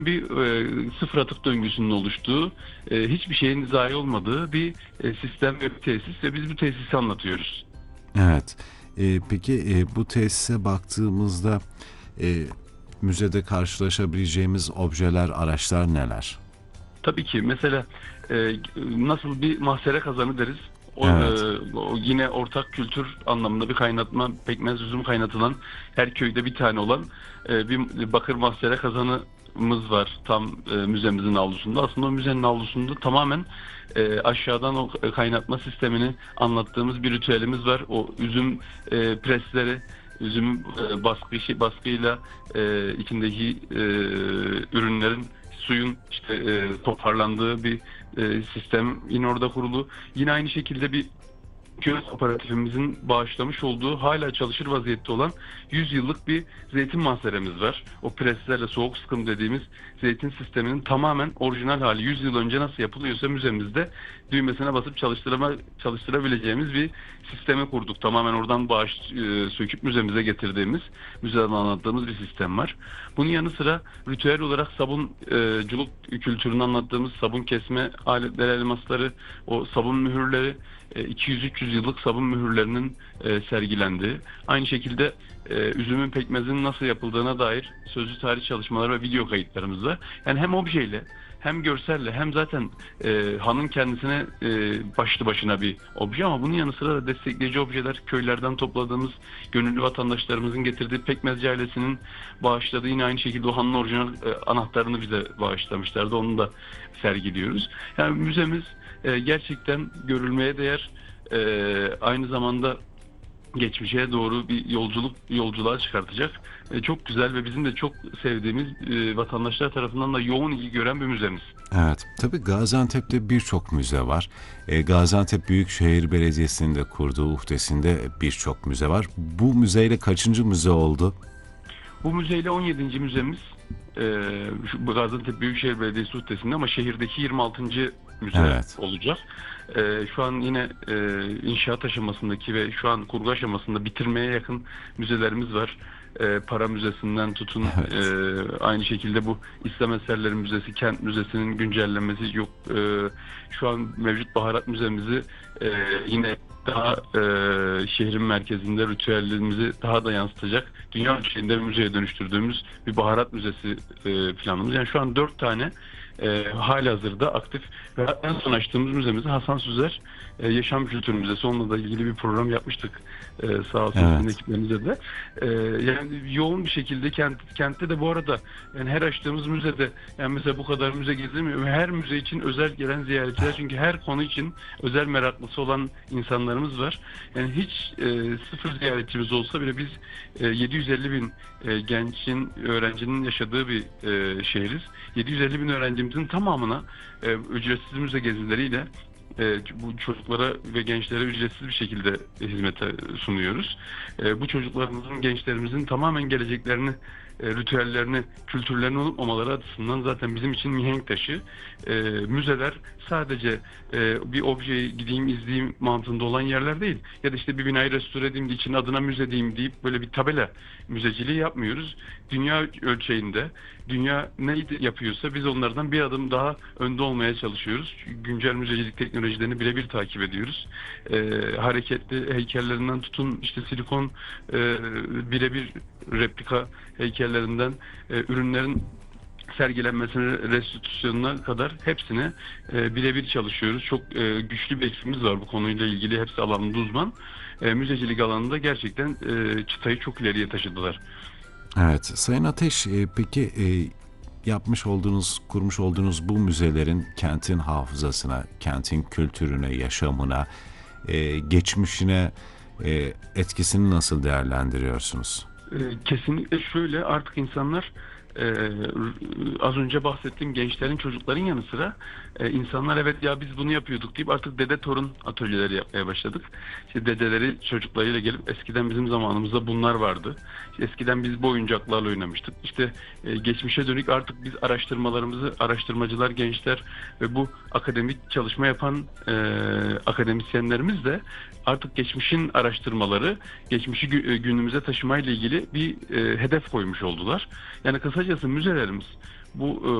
bir sıfır atık döngüsünün oluştuğu, hiçbir şeyin zayi olmadığı bir sistem ve bir tesis ve biz bu tesisi anlatıyoruz. Evet. Peki bu tesise baktığımızda e, müzede karşılaşabileceğimiz objeler, araçlar neler? Tabii ki mesela nasıl bir mahsere kazanı deriz. Evet. O yine ortak kültür anlamında bir kaynatma, pekmez üzüm kaynatılan, her köyde bir tane olan bir bakır mahsere kazanımız var tam müzemizin avlusunda. Aslında o müzenin avlusunda tamamen aşağıdan o kaynatma sistemini anlattığımız bir ritüelimiz var. O üzüm presleri, üzüm baskıyla içindeki ürünlerin, suyun işte toparlandığı bir sistem yine orada kurulu. Yine aynı şekilde bir köy kooperatifimizin bağışlamış olduğu, hala çalışır vaziyette olan 100 yıllık bir zeytin mahzeremiz var. O preslerle soğuk sıkım dediğimiz zeytin sisteminin tamamen orijinal hali, 100 yıl önce nasıl yapılıyorsa müzemizde düğmesine basıp çalıştırabileceğimiz bir sistemi kurduk. Tamamen oradan bağış söküp müzemize getirdiğimiz, müzeden anlattığımız bir sistem var. Bunun yanı sıra ritüel olarak sabunculuk kültürünü anlattığımız sabun kesme aletleri, elmasları, o sabun mühürleri, 200-300 yıllık sabun mühürlerinin sergilendiği, aynı şekilde üzümün pekmezinin nasıl yapıldığına dair sözlü tarih çalışmaları ve video kayıtlarımız var. Yani hem objeyle hem görselle hem zaten hanın kendisine başlı başına bir obje, ama bunun yanı sıra da destekleyici objeler, köylerden topladığımız gönüllü vatandaşlarımızın getirdiği pekmezci ailesinin bağışladığı, yine aynı şekilde o hanın orijinal anahtarını bize bağışlamışlardı. Onu da sergiliyoruz. Yani müzemiz gerçekten görülmeye değer, aynı zamanda geçmişe doğru bir yolculuğa çıkartacak. Çok güzel ve bizim de çok sevdiğimiz, vatandaşlar tarafından da yoğun ilgi gören bir müzemiz. Evet. Tabii Gaziantep'te birçok müze var. Gaziantep Büyükşehir Belediyesi'nin de kurduğu uhdesinde birçok müze var. Bu müzeyle kaçıncı müze oldu? Bu müzeyle 17. müzemiz, şu Gaziantep Büyükşehir Belediyesi uhdesinde, ama şehirdeki 26. müze Evet. olacak. Şu an yine inşaat aşamasındaki ve şu an kurgu aşamasında bitirmeye yakın müzelerimiz var. Para Müzesi'nden tutun, Evet. aynı şekilde bu İslam Eserleri Müzesi, Kent Müzesi'nin güncellenmesi yok. Şu an mevcut Baharat Müzemizi yine daha şehrin merkezinde ritüellerimizi daha da yansıtacak, dünya ölçeğinde bir müzeye dönüştürdüğümüz bir Baharat Müzesi planımız. Yani şu an 4 tane halihazırda aktif ve en son açtığımız müzemiz Hasan Süzer Yaşam Kültür Müzesi. Onunla da ilgili bir program yapmıştık. Sağ olsun sizin Evet. ekiplerinize de. Yani yoğun bir şekilde kentte de bu arada, yani her açtığımız müzede, yani mesela bu kadar müze gezilmiyor ve her müze için özel gelen ziyaretçiler, çünkü her konu için özel meraklısı olan insanlarımız var. Yani hiç sıfır ziyaretçimiz olsa bile biz 750 bin gençin, öğrencinin yaşadığı bir şehiriz. 750 bin öğrencimizin tamamına ücretsiz müze gezileriyle bu çocuklara ve gençlere ücretsiz bir şekilde hizmete sunuyoruz. Bu çocuklarımızın, gençlerimizin tamamen geleceklerini, ritüellerini, kültürlerini unutmamaları açısından zaten bizim için mihenk taşı. Müzeler sadece bir objeyi gideyim izleyeyim mantığında olan yerler değil. Ya da işte bir binayı restore edeyim de için adına müze diyeyim deyip böyle bir tabela müzeciliği yapmıyoruz. Dünya ölçeğinde dünya ne yapıyorsa biz onlardan bir adım daha önde olmaya çalışıyoruz. Güncel müzecilik teknolojilerini birebir takip ediyoruz. Hareketli heykellerinden tutun, işte silikon birebir replika heykellerinden ürünlerin sergilenmesine, restitüsyonuna kadar hepsine birebir çalışıyoruz. Çok güçlü bir ekibimiz var bu konuyla ilgili. Hepsi alanında uzman. Müzecilik alanında gerçekten çıtayı çok ileriye taşıdılar. Evet. Sayın Ateş, peki yapmış olduğunuz, kurmuş olduğunuz bu müzelerin kentin hafızasına, kentin kültürüne, yaşamına, geçmişine etkisini nasıl değerlendiriyorsunuz? Kesinlikle şöyle, artık insanlar az önce bahsettiğim gençlerin, çocukların yanı sıra insanlar evet ya biz bunu yapıyorduk deyip artık dede torun atölyeleri yapmaya başladık. İşte dedeleri çocuklarıyla gelip eskiden bizim zamanımızda bunlar vardı. İşte eskiden biz bu oyuncaklarla oynamıştık. İşte geçmişe dönük artık biz araştırmalarımızı, araştırmacılar, gençler ve bu akademik çalışma yapan akademisyenlerimiz de artık geçmişin araştırmaları, geçmişi günümüze taşımayla ilgili bir hedef koymuş oldular. Yani kısacası müzelerimiz Bu